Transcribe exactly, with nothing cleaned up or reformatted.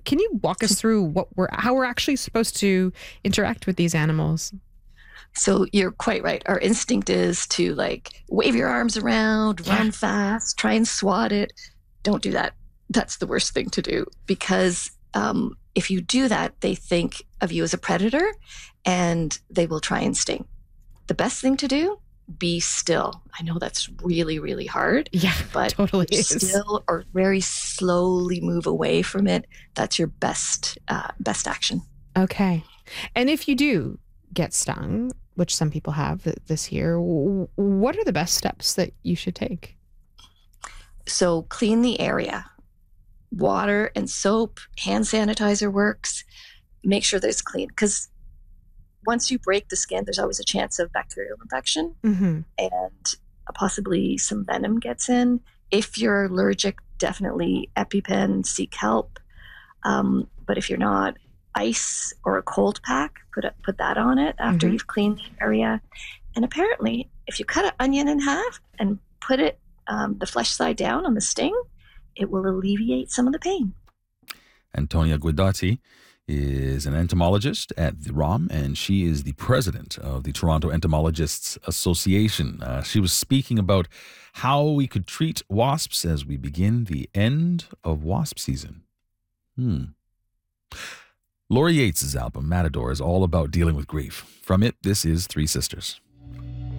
Can you walk us through what we're, how we're actually supposed to interact with these animals? So you're quite right. Our instinct is to like wave your arms around, Yeah. run fast, try and swat it. Don't do that. That's the worst thing to do because um, if you do that, they think of you as a predator and they will try and sting. The best thing to do, be still. I know that's really, really hard. Yeah, but totally is. still or very slowly move away from it. That's your best uh, best action. Okay. And if you do get stung, which some people have th- this year, w- what are the best steps that you should take? So clean the area. Water and soap, hand sanitizer works. Make sure that it's clean because once you break the skin, there's always a chance of bacterial infection Mm-hmm. and possibly some venom gets in. If you're allergic, definitely EpiPen, seek help. Um, but if you're not, ice or a cold pack, put a, put that on it after Mhm. you've cleaned the area. And apparently, if you cut an onion in half and put it um, the flesh side down on the sting, it will alleviate some of the pain. Antonia Guidotti is an entomologist at the R O M, and she is the president of the Toronto Entomologists Association. Uh, she was speaking about how we could treat wasps as we begin the end of wasp season. Hmm. Laura Yates' album, Matador, is all about dealing with grief. From it, this is Three Sisters.